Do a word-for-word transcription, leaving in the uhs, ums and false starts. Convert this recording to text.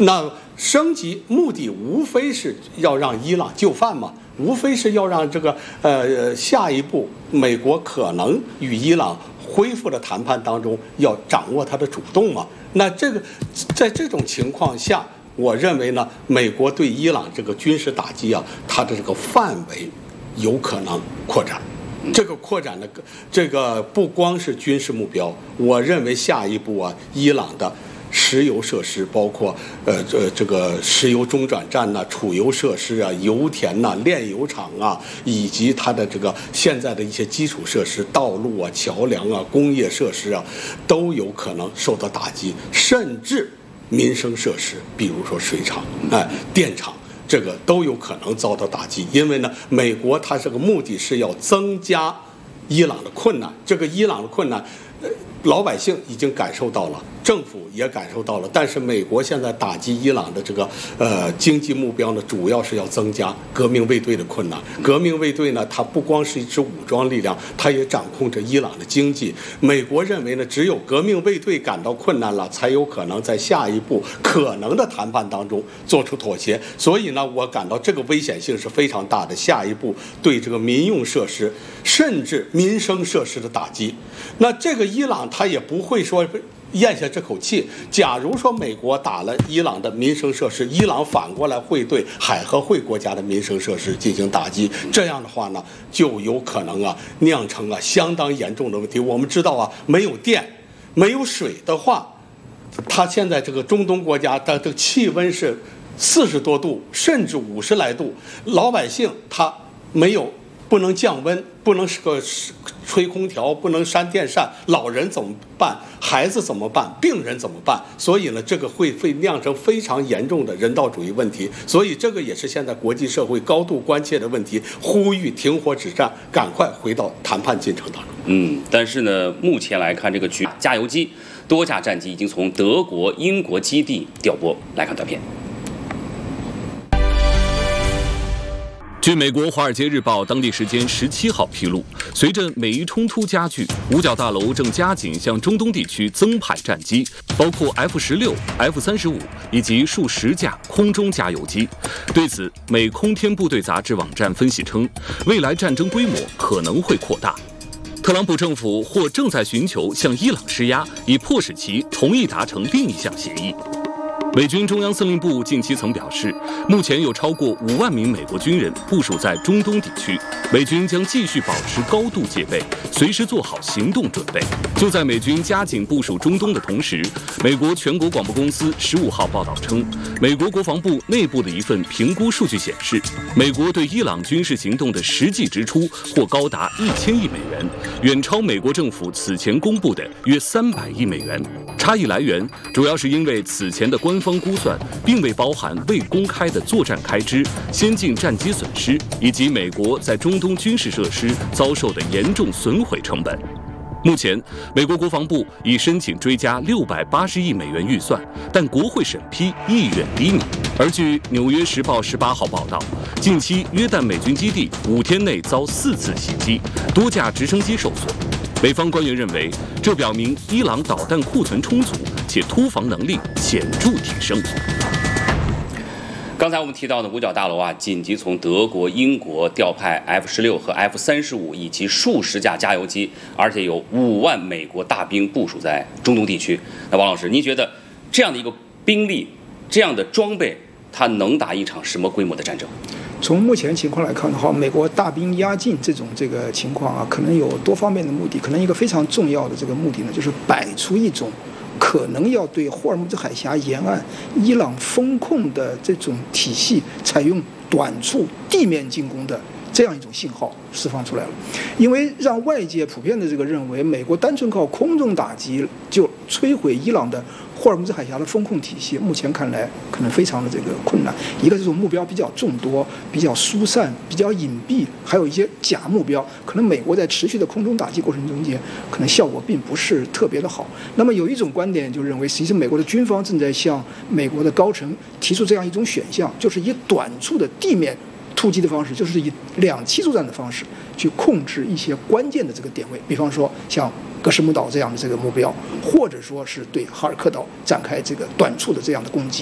那升级目的无非是要让伊朗就范嘛，无非是要让这个呃下一步美国可能与伊朗恢复的谈判当中要掌握它的主动嘛。那这个在这种情况下，我认为呢，美国对伊朗这个军事打击啊，它的这个范围有可能扩展。这个扩展的这个不光是军事目标，我认为下一步啊，伊朗的石油设施，包括呃这这个石油中转站呐、储油设施啊、油田呐、炼油厂啊，以及它的这个现在的一些基础设施、道路啊、桥梁啊、工业设施啊，都有可能受到打击，甚至民生设施，比如说水厂、哎、电厂。这个都有可能遭到打击，因为呢，美国它这个目的是要增加伊朗的困难，这个伊朗的困难，呃，老百姓已经感受到了，政府也感受到了，但是美国现在打击伊朗的这个呃经济目标呢，主要是要增加革命卫队的困难。革命卫队呢，它不光是一支武装力量，它也掌控着伊朗的经济。美国认为呢，只有革命卫队感到困难了，才有可能在下一步可能的谈判当中做出妥协。所以呢，我感到这个危险性是非常大的。下一步对这个民用设施甚至民生设施的打击，那这个伊朗他也不会说咽下这口气。假如说美国打了伊朗的民生设施，伊朗反过来会对海合会国家的民生设施进行打击，这样的话呢，就有可能啊酿成啊相当严重的问题。我们知道啊，没有电、没有水的话，它现在这个中东国家的这个气温是四十多度，甚至五十来度，老百姓他没有。不能降温，不能是个吹空调，不能扇电扇，老人怎么办？孩子怎么办？病人怎么办？所以呢，这个会会酿成非常严重的人道主义问题。所以这个也是现在国际社会高度关切的问题，呼吁停火止战，赶快回到谈判进程当中。 嗯，但是呢，目前来看，这个局加油机多架战机已经从德国、英国基地调拨。来看短片。 据美国《华尔街日报》当地时间十七号披露，随着美伊冲突加剧，五角大楼正加紧向中东地区增派战机，包括 F 十六、F 三十五以及数十架空中加油机。对此，美空天部队杂志网站分析称，未来战争规模可能会扩大。特朗普政府或正在寻求向伊朗施压，以迫使其同意达成另一项协议。美军中央司令部近期曾表示，目前有超过五万名美国军人部署在中东地区，美军将继续保持高度戒备，随时做好行动准备。就在美军加紧部署中东的同时，美国全国广播公司十五号报道称，美国国防部内部的一份评估数据显示，美国对伊朗军事行动的实际支出或高达一千亿美元，远超美国政府此前公布的约三百亿美元。差异来源主要是因为此前的官方估算并未包含未公开的作战开支、先进战机损失以及美国在中东军事设施遭受的严重损毁成本。目前，美国国防部已申请追加六百八十亿美元预算，但国会审批意愿低迷。而据《纽约时报》十八号报道，近期约旦美军基地五天内遭四次袭击，多架直升机受损。美方官员认为，这表明伊朗导弹库存充足，且突防能力显著提升。 刚才我们提到的五角大楼啊，紧急从德国、英国调派 F 十六和 F 三十五以及数十架加油机，而且有五万美国大兵部署在中东地区。那王老师，您觉得这样的一个兵力、这样的装备，它能打一场什么规模的战争？ 从目前情况来看的话，美国大兵压境这种这个情况啊，可能有多方面的目的。可能一个非常重要的这个目的呢，就是摆出一种可能要对霍尔木兹海峡沿岸伊朗风控的这种体系采用短促地面进攻的这样一种信号释放出来了。因为让外界普遍的这个认为，美国单纯靠空中打击就摧毁伊朗的霍尔木兹海峡的风控体系，目前看来可能非常的这个困难。一个这种目标比较众多、比较疏散、比较隐蔽，还有一些假目标，可能美国在持续的空中打击过程中间，可能效果并不是特别的好。那么有一种观点就认为，实际上美国的军方正在向美国的高层提出这样一种选项，就是以短促的地面突击的方式，就是以两栖作战的方式去控制一些关键的这个点位，比方说像格什木岛这样的这个目标，或者说是对哈尔科岛展开这个短促的这样的攻击。